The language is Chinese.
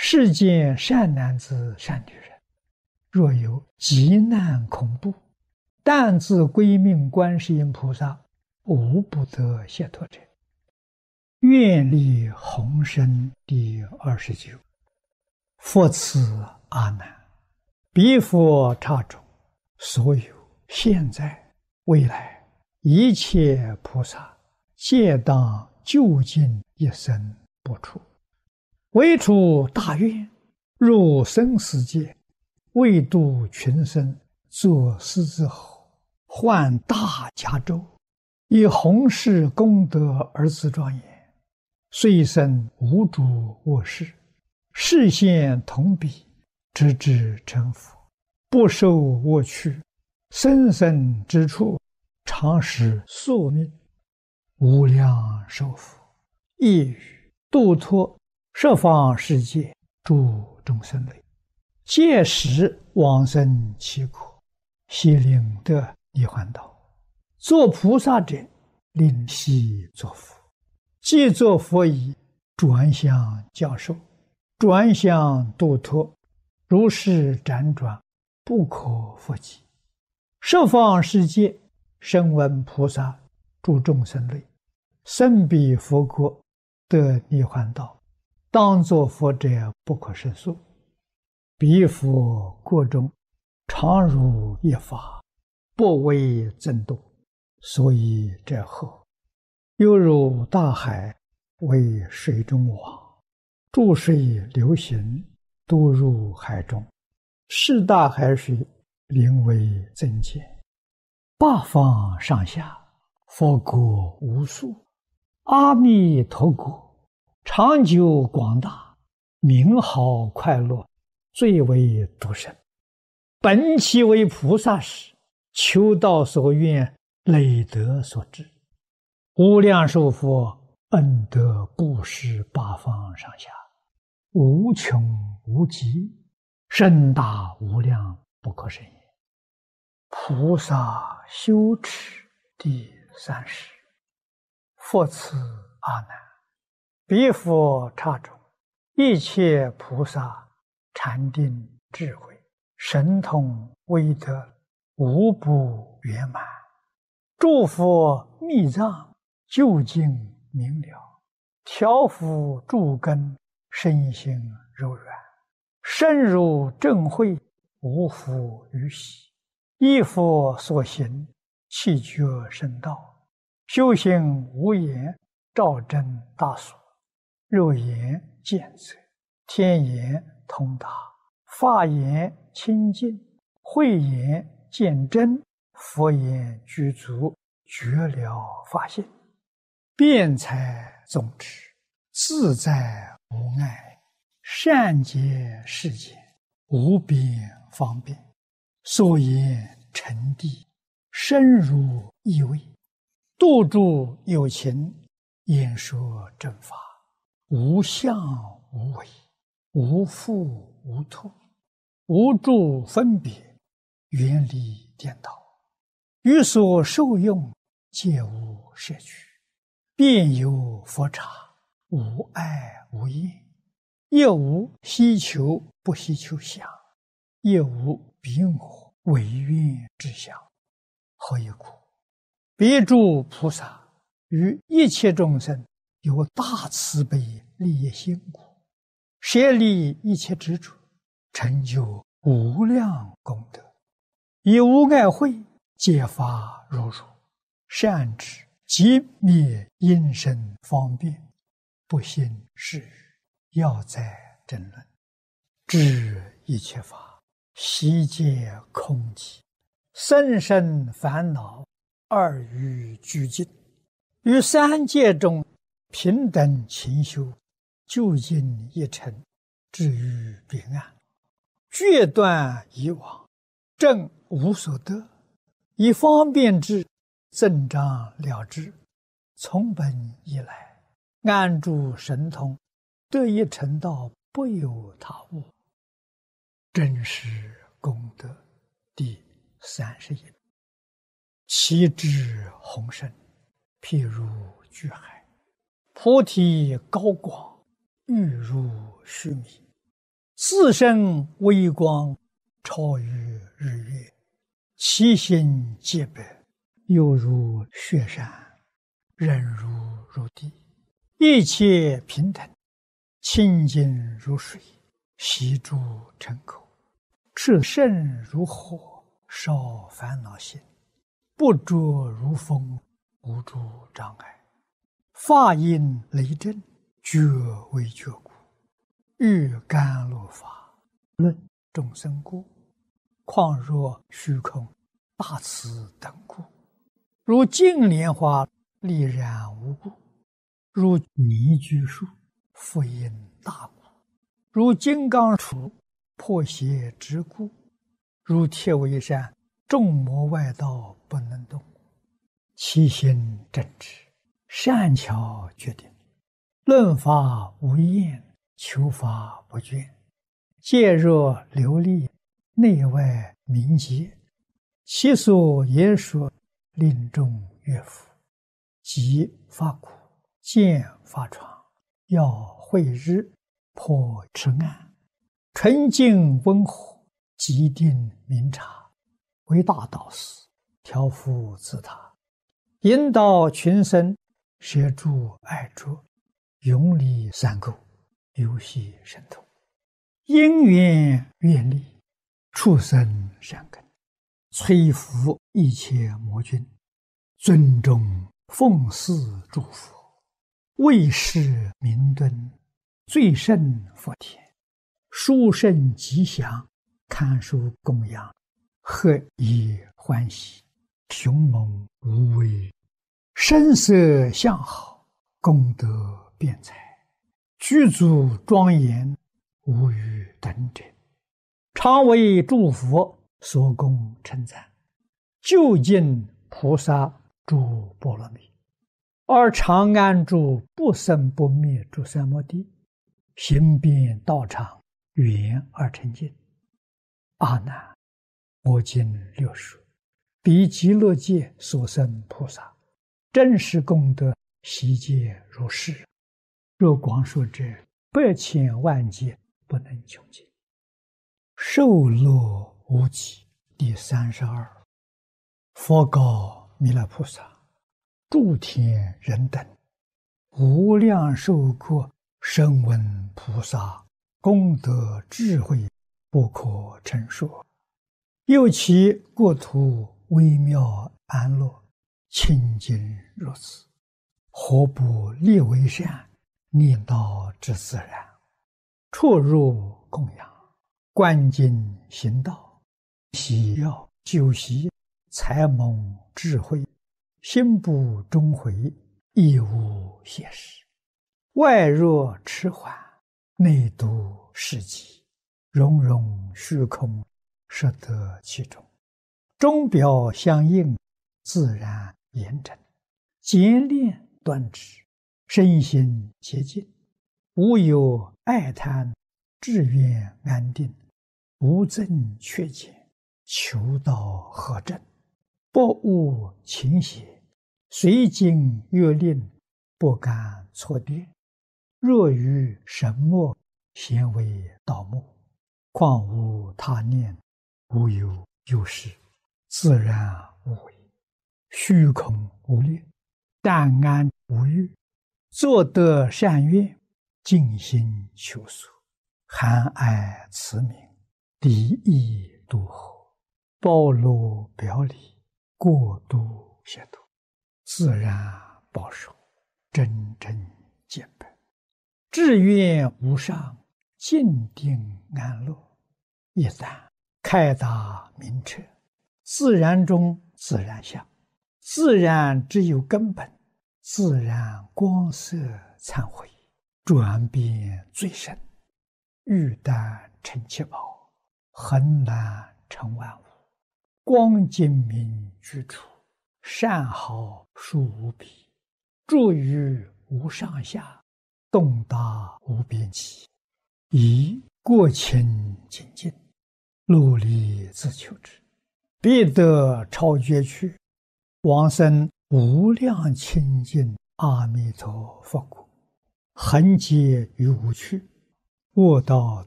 世间善男子、善女人，若有急难恐怖，但自归命观世音菩萨，无不得解脱者。愿力宏深第29。复次阿难，彼佛刹中，所有现在未来一切菩萨，皆当究竟一生不出，唯出大愿，入生死界，为度群生，作狮子吼，唤大迦州，以弘誓功德而自庄严，遂生无主卧室，视现同彼，直至成佛，不受我趣，生生之处，常使宿命，无量寿福，一语度脱十方世界诸众生类，届时往生其苦，悉令得涅槃道。做菩萨者，令悉作佛，既作佛已，转向教授，转向度脱，如是辗转，不可复计。十方世界声闻菩萨诸众生类，生彼佛国，得涅槃道，当作佛者不可胜数。彼佛国中，常如一法，不为增度，所以者后，犹如大海为水中网，注水流行，都入海中，是大海水名为增减。八方上下，佛国无数，阿弥陀国长久广大，名号快乐，最为独生。本其为菩萨时，求道所愿，累德所致，无量寿佛恩德布施八方上下，无穷无极，深大无量，不可胜也。菩萨修持第30。复次阿难，彼佛刹中，一切菩萨禅定智慧神通威德，无不圆满。诸佛密藏究竟明了，调伏诸根，身心柔软，深入正慧，无复于喜。依佛所行，气觉圣道，修行无言，照真大所，肉眼见则，天眼通达，法眼清净，慧眼见真，佛眼具足，觉了法性，辩才总持，自在无碍，善解世间，无边方便，所言成谛，深入意味，度诸有情，演说正法，无相无为，无复无脱，无住分别，远离颠倒，于所受用，皆无摄取，遍有佛刹，无碍无厌，亦无希求不希求相，亦无彼我唯愿之相。何以故？彼诸菩萨于一切众生有大慈悲利益心故，舍利一切执着，成就无量功德，以无碍慧揭发如如，善知即灭因身方便，不信是语，要在争论，知一切法悉皆空寂，生生烦恼二于俱尽，于三界中平等勤修，究竟一尘，至于彼岸，决断以往，正无所得，以方便智增长了之，从本以来，安住神通，得一成道，不有他物。真实功德第31。其智宏深，譬如巨海，菩提高广，欲如须弥， 自身微光超于日月，其心洁白，犹如雪山，忍辱如地，一切平等，清净如水，悉诸尘垢，炽盛如火，烧烦恼心，不着如风，无诸障碍，法音雷震，觉为觉故，欲甘露法，论众生故，况若虚空大慈等故，如净莲花丽然无故，如泥居树复因大故，如金刚杵破邪之故，如铁围山众魔外道不能动，其心正直，善巧决定，论法无厌，求法不倦，戒若流利，内外明洁，其所言说，令众悦服，即发苦，见发疮，要慧日，破痴暗，纯净温和，极定明察，为大导师，调伏自他，引导群生，摄诸爱着，永离三垢，游戏神通，因缘愿力，畜生善根，摧伏一切魔君，尊重奉祀诸佛，为世明敦，最胜佛田，殊胜吉祥，堪受供养，何以欢喜，雄猛无畏，声色相好，功德辩才，具足庄严，无与等者，常为诸佛所供称赞，究竟菩萨诸波罗蜜，而常安住不生不灭诸三摩地，行遍道场，圆而成净。阿难，我今六说，彼极乐界所生菩萨，真实功德悉皆如是。若光说者，100千万劫不能穷尽。受乐无极。第32，佛告弥勒菩萨：诸天人等，无量寿国声闻菩萨功德智慧不可称说，又其国土微妙安乐，清净如此，何不立为善，念道之自然，出入供养，观经行道，喜要修习，才蒙智慧，心不终悔，亦无邪事。外若迟缓，内度世极，融融虚空，摄得其中，钟表相应，自然严整，简练端直，身心洁净，无有爱贪，志愿安定，无增缺减，求道合正，不误情邪，随经阅令，不敢错颠。若于神墨，咸为盗墓，况无他念，无有有事，自然无为，虚空无念，但安无欲，作得善愿，尽心求索，含爱慈悯，敌意度合，包罗表里，过度协度，自然保守，真正见本，志愿无上，静定安乐。一旦开达明彻，自然中自然相，自然只有根本，自然光色忏悔，转变最深，欲但成七宝，恒难成万物，光精明居处，善好殊无比，住于无上下，动达无边际，以过清净尽，努力自求之，必得超绝去，往生无量清净阿弥陀佛国，恒劫于无趣，卧道